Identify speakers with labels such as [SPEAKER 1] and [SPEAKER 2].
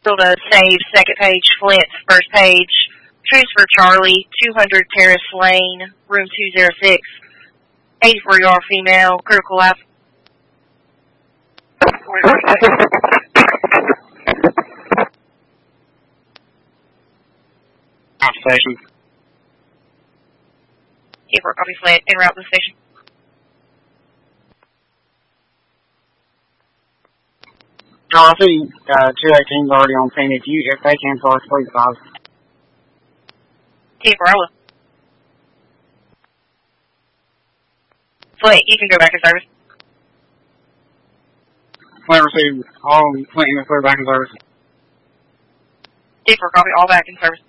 [SPEAKER 1] still does save second page, Flint's first page. Truce for Charlie, 200 Terrace Lane, room 206. 84-year-old female, critical life.
[SPEAKER 2] Station.
[SPEAKER 1] Keeper, copy Flint, en route to the station.
[SPEAKER 2] I see 218's already on scene. If they cancel us, please advise.
[SPEAKER 1] Keeper, I will. Flint, you can go back in service.
[SPEAKER 2] Flint received. All Flint units clear back in service.
[SPEAKER 1] Keeper, copy all back in service.